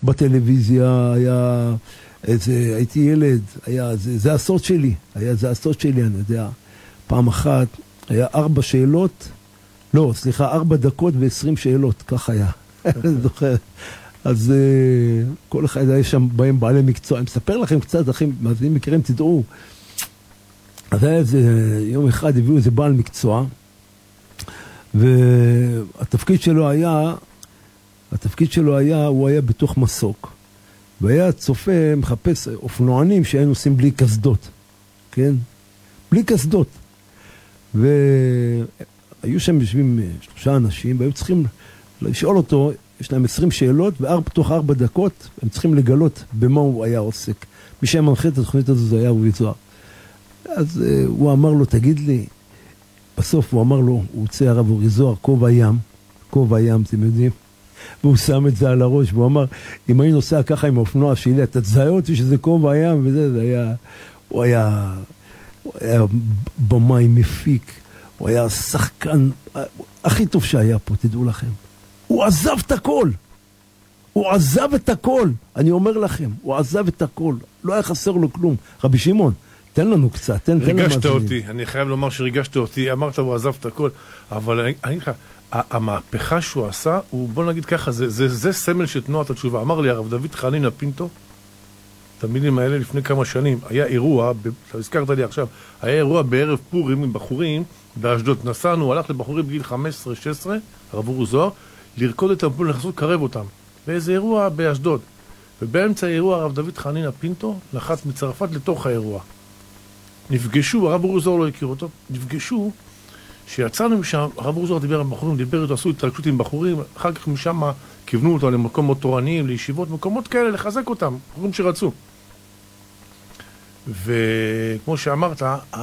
בטלוויזיה, היה איזה, הייתי ילד, זה הסוד שלי, זה הסוד שלי, אני יודע. פעם אחת היה 4 דקות ו20 שאלות, כך היה. אני זוכר. אז כל אחד היה שם בהם בעלי מקצוע. אני מספר לכם קצת, אחים, מאזינים מכירים, תדעו. אז היה איזה, יום אחד הביאו איזה בעל מקצוע, והתפקיד שלו היה, הוא היה בתוך מסוק, והיה צופה, מחפש אופנוענים שהיו נוסעים בלי קסדות, כן? בלי קסדות. והיו שם יושבים 3 אנשים, והיו צריכים לשאול אותו, יש להם 20 שאלות, ותוך 4 דקות הם צריכים לגלות במה הוא היה עוסק. מי שמנחה את התוכנית הזו זה היה אורי זוהר. אז הוא אמר לו, תגיד לי, בסוף הוא אמר לו, הוא הוצא הרב אורי זוהר, כובע ים, אתם יודעים? והוא שם את זה על הראש, והוא אמר, אם אני נוסע ככה עם האופנוע שלי, אתה תזהה אותי שזה כובע ים, וזה, הוא היה במאי מפיק, הוא היה שחקן הכי טוב שהיה פה, תדעו לכם. הוא עזב את הכל, אני אומר לכם, הוא עזב את הכל, לא היה חסר לו כלום. רבי שמעון, תן לנו קצת, תן ריגשת אותי, אני חייב לומר שריגשת אותי, אמרת הוא עזב את הכל, אבל אני חייב, המהפכה שהוא עשה, בוא נגיד ככה, זה סמל של תנועת התשובה. אמר לי הרב דוד חנינא פינטו, את המילים האלה לפני כמה שנים, היה אירוע, הזכרת לי עכשיו, היה אירוע בערב פורים עם בחורים באשדוד. נסענו, הלך לבחורים בגיל 15-16, הרב אורי זוהר, לרקוד את המפול, לנסות לקרב אותם. באיזה אירוע באשדוד. ובאמצע האירוע הרב דוד חנינא פינטו נחת מצרפת לתוך האירוע. נפגשו, הרב אורי זוהר לא הכיר אותו, נפגשו, שיצאנו משם, הרב אורי זוהר דיבר עם בחורים, דיבר איתו, עשו התרגשות עם בחורים, אחר כך משם כיוונו אותו למקומות תורניים, לישיבות, מקומות כאלה, לחזק אותם, בחורים שרצו. וכמו שאמרת,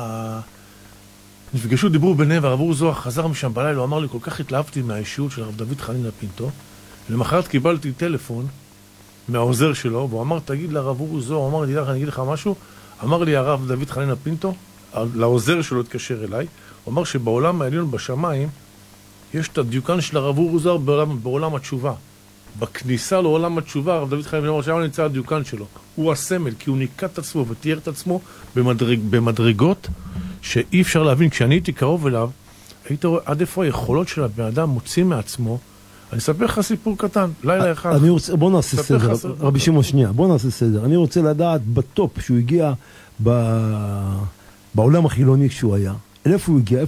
נפגשו, דיברו ביניהם, והרב אורי זוהר חזר משם בלילה, הוא אמר לי, כל כך התלהבתי מהאישיות של הרב דוד חנינא פינטו, למחרת קיבלתי טלפון מהעוזר שלו, והוא אמר, תגיד לרב אורי זוהר, הוא אמר לי, אני אגיד לך משהו, אמר לי הרב דוד חנינא פינטו, לעוזר שלו התקשר אליי, הוא אמר שבעולם העליון בשמיים יש את הדיוקן של הרב אורי זוהר בעולם התשובה. בכניסה לעולם התשובה, הרב דוד חנינא פינטו, שם נמצא הדיוקן שלו. הוא הסמל, כי הוא ניקה את עצמו ותיאר את עצמו במדרגות שאי אפשר להבין. כשאני הייתי קרוב אליו, היית רואה עד איפה היכולות של הבן אדם מוצאים מעצמו. אני אספר לך סיפור קטן, לילה אחד. בוא נעשה סדר, רבי שמעון שנייה, בוא נעשה סדר. אני רוצה לדעת בטופ שהוא הגיע בעולם החילוני כשהוא היה. איפה הוא הגיע,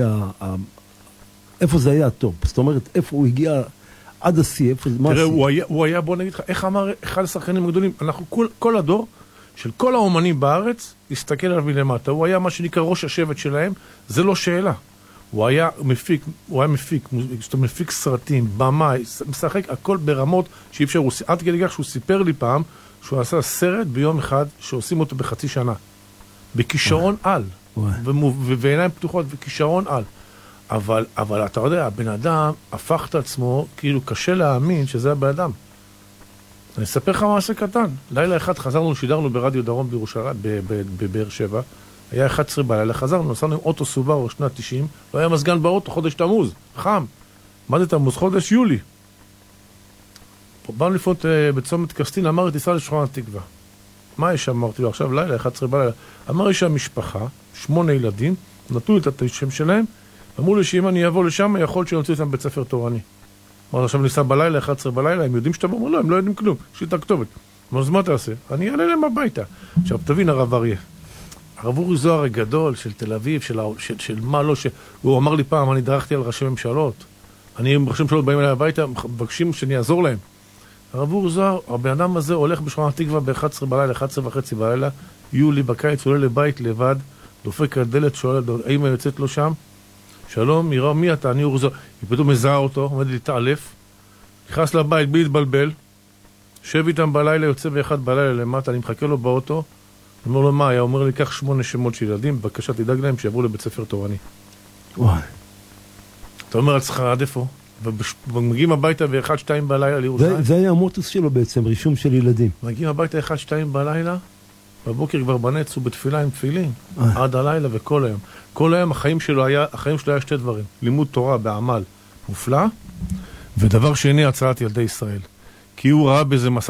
איפה זה היה הטופ? זאת אומרת, איפה הוא הגיע עד השיא, תראה, הוא היה, בוא נגיד לך, איך אמר אחד השחקנים הגדולים, אנחנו כל הדור של כל האומנים בארץ, הסתכל עליו מלמטה, הוא היה מה שנקרא ראש השבט שלהם, זה לא שאלה. הוא היה מפיק סרטים, במאי, משחק הכל ברמות שאי אפשר, עד כדי כך שהוא סיפר לי פעם, שהוא עשה סרט ביום אחד, שעושים אותו בחצי שנה. בכישרון על. ועיניים פתוחות וכישרון על. אבל אתה יודע, הבן אדם הפך את עצמו, כאילו קשה להאמין שזה הבן אדם. אני אספר לך מעשה קטן. לילה אחד חזרנו, שידרנו ברדיו דרום בירושלים, בבאר שבע, היה 11 בלילה, חזרנו, נסענו עם אוטו סובארו שנת 90, לא היה מזגן באוטו, חודש תמוז, חם. מה זה תמוז? חודש יולי. באנו לפנות בצומת קסטין, אמר לי, תיסע לשכונת התקווה. מה יש שם? אמרתי לו, עכשיו לילה, 11 בלילה. אמר לי שהמשפחה, 8 ילדים, נתנו את השם שלהם, אמרו לי שאם אני אבוא לשם, יכול להיות שנוציא אותם בית ספר תורני. אמרתי, עכשיו ניסע בלילה, 11 בלילה, הם יודעים שאתה אומר, לא, הם לא יודעים כלום, יש לי את הכתובת. אז מה תעשה? אני אעלה להם הביתה. עכשיו, תבין הרב אריה. הרב אורי זוהר הגדול של תל אביב, של מה לא, הוא אמר לי פעם, אני דרכתי על ראשי ממשלות. ראשי ממשלות באים אליי הביתה, מבקשים שאני אעזור להם. הרב אורי זוהר, הבן אדם הזה הולך בשכונת התקווה ב-11 בלילה, 11:30 בלילה, יולי בקיץ, עולה לבית לבד, דופק על דלת, שואל, האמא יוצאת לו שם, שלום, יראה, מי אתה? אני אורי זוהר. היא פתאום מזהה אותו, עומד להתעלף, נכנס לבית בלי להתבלבל, שב איתם בלילה, יוצא ב-1 בלילה למטה, אני מחכה לו באוטו, אני אומר לו, מה? היה אומר לי, קח 8 שמות של ילדים, בבקשה תדאג להם שיעברו לבית ספר תורני. וואי. אתה אומר לעצמך, עד איפה? ומגיעים הביתה ב-1-2 בלילה לירושלים. זה היה המוטוס שלו בעצם, רישום של ילדים. מגיעים הביתה 1-2 בלילה, בבוקר כבר בנץ ובתפילה עם תפילין, עד הלילה וכל היום. כל היום החיים שלו היה 2 דברים. לימוד תורה בעמל מופלא, ודבר שני, הצעת ילדי ישראל. כי הוא ראה בזה מסע